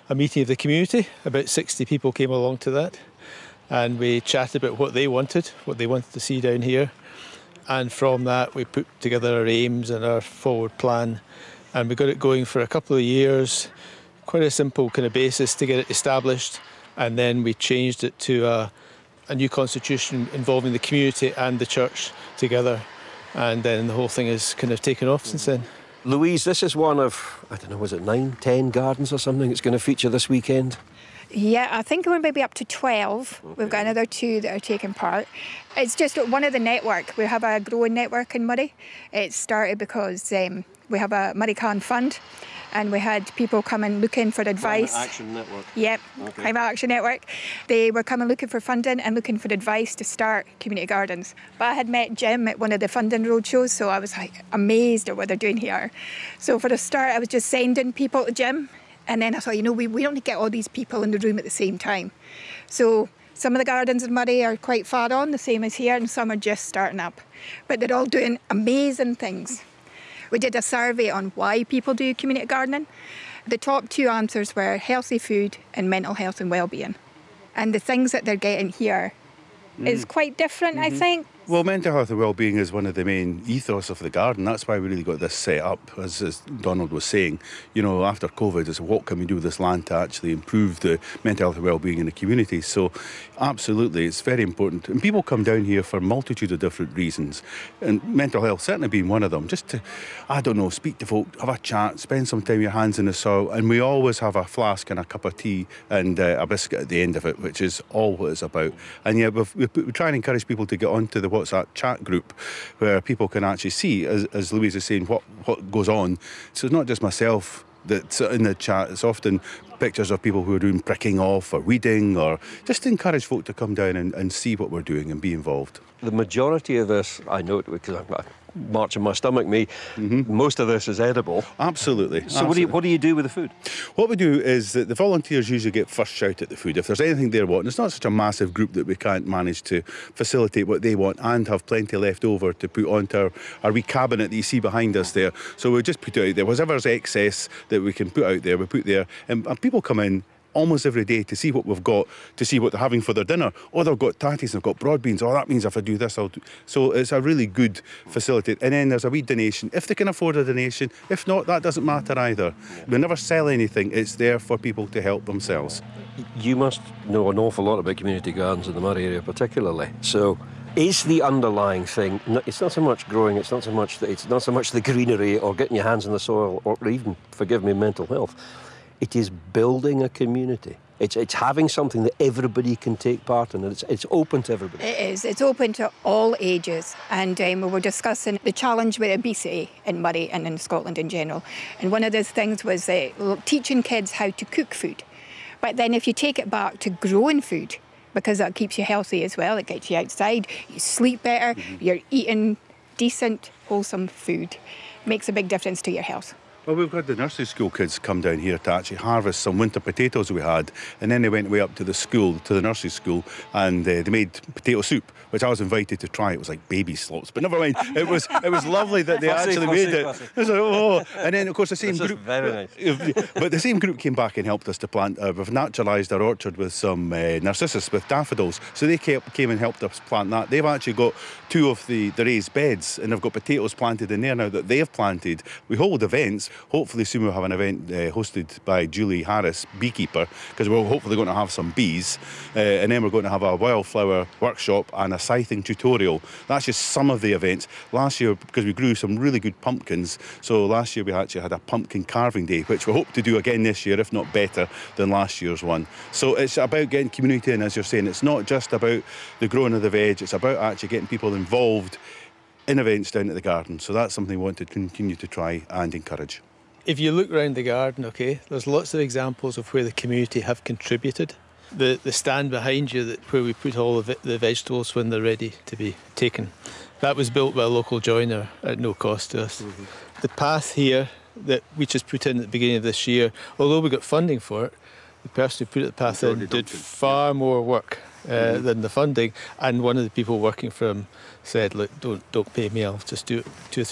a meeting of the community. About 60 people came along to that, and we chatted about what they wanted to see down here. And from that, we put together our aims and our forward plan, and we got it going for a couple of years. Quite a simple kind of basis to get it established, and then we changed it to a new constitution involving the community and the church together, and then the whole thing has kind of taken off since then. Louise, this is one of, I don't know, was it 9, 10 gardens or something that's going to feature this weekend? Yeah, I think we're maybe up to 12. Okay. We've got another 2 that are taking part. It's just one of the network. We have a growing network in Murray. It started because we have a Murray Can Fund, and we had people coming looking for advice. Climate Action Network. Yep, okay. Climate Action Network. They were coming looking for funding and looking for advice to start community gardens. But I had met Jim at one of the funding roadshows, so I was like amazed at what they're doing here. So for the start, I was just sending people to Jim. And then I thought, we don't get all these people in the room at the same time. So some of the gardens in Murray are quite far on, the same as here, and some are just starting up. But they're all doing amazing things. We did a survey on why people do community gardening. The top 2 answers were healthy food and mental health and well-being. And the things that they're getting here is quite different, I think. Well, mental health and well-being is one of the main ethos of the garden. That's why we really got this set up, as Donald was saying. After COVID, it's what can we do with this land to actually improve the mental health and well-being in the community. So, absolutely, it's very important. And people come down here for a multitude of different reasons. And mental health certainly being one of them. Just to, speak to folk, have a chat, spend some time with your hands in the soil. And we always have a flask and a cup of tea and a biscuit at the end of it, which is all what it's about. And yeah, we try and encourage people to get onto the WhatsApp chat group where people can actually see, as Louise is saying, what goes on. So it's not just myself that's in the chat, it's often pictures of people who are doing pricking off or weeding, or just to encourage folk to come down and see what we're doing and be involved. The majority of this, I know it because I've got a march in my stomach, most of this is edible. Absolutely. So what do you do with the food? What we do is that the volunteers usually get first shout at the food. If there's anything they're wanting, it's not such a massive group that we can't manage to facilitate what they want and have plenty left over to put onto our wee cabinet that you see behind us there. So we just put it out there. Whatever's excess that we can put out there, we put there. And people come in almost every day to see what we've got, to see what they're having for their dinner. Oh, they've got tatties, they've got broad beans. Oh, that means if I do this, I'll do. So it's a really good facility. And then there's a wee donation, if they can afford a donation. If not, that doesn't matter either. We never sell anything. It's there for people to help themselves. You must know an awful lot about community gardens in the Murray area particularly. So is the underlying thing, it's not so much growing, it's not so much the greenery or getting your hands in the soil or even, forgive me, mental health. It is building a community. It's having something that everybody can take part in. It's open to everybody. It is. It's open to all ages. And we were discussing the challenge with obesity in Murray and in Scotland in general. And one of those things was teaching kids how to cook food. But then if you take it back to growing food, because that keeps you healthy as well, it gets you outside, you sleep better, you're eating decent, wholesome food, makes a big difference to your health. Well, we've had the nursery school kids come down here to actually harvest some winter potatoes we had, and then they went way up to the nursery school, and they made potato soup, which I was invited to try. It was like baby slops, but never mind. It was lovely that they actually made it. I was like, oh. And then, of course, the same group. Very nice. But the same group came back and helped us to plant. We've naturalised our orchard with some narcissus with daffodils, so they came and helped us plant that. They've actually got 2 of the raised beds, and they've got potatoes planted in there now that they've planted. We hold events. Hopefully soon we'll have an event hosted by Julie Harris, beekeeper, because we're hopefully going to have some bees. And then we're going to have a wildflower workshop and a scything tutorial. That's just some of the events. Last year, because we grew some really good pumpkins, so last year we actually had a pumpkin carving day, which we hope to do again this year, if not better than last year's one. So it's about getting community in, as you're saying. It's not just about the growing of the veg, it's about actually getting people involved in events down at the garden. So that's something we want to continue to try and encourage. If you look around the garden, there's lots of examples of where the community have contributed. The stand behind you, where we put all of the vegetables when they're ready to be taken, that was built by a local joiner at no cost to us. The path here that we just put in at the beginning of this year, although we got funding for it, the person who put the path in did far more work than the funding, and one of the people working for him said, look, don't pay me, I'll just do it 2 or